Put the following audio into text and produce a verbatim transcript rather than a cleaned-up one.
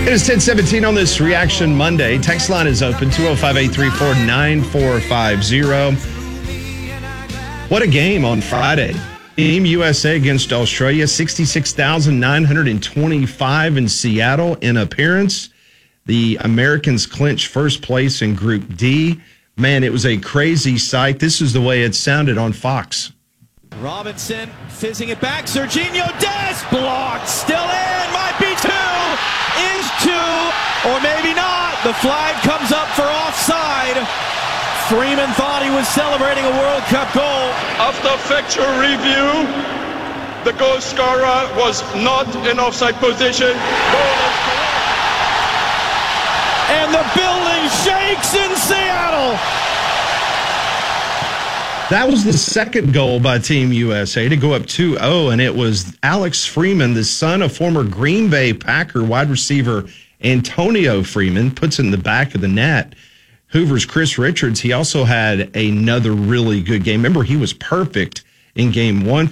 It is ten seventeen on this Reaction Monday. Text line is open, two oh five, eight three four, nine four five zero. What a game on Friday. Team U S A against Australia, sixty-six thousand nine hundred twenty-five in Seattle in appearance. The Americans clinched first place in Group D. Man, it was a crazy sight. This is the way it sounded on Fox. Robinson fizzing it back. Serginho Dest blocked. Still in. Might be two. Is two. Or maybe not. The flag comes up for offside. Freeman thought he was celebrating a World Cup goal. After factual review, the goal scorer was not in offside position. And the building shakes in Seattle. That was the second goal by Team U S A to go up two oh, and it was Alex Freeman, the son of former Green Bay Packer wide receiver Antonio Freeman, puts it in the back of the net. Hoover's Chris Richards, he also had another really good game. Remember, he was perfect in game one.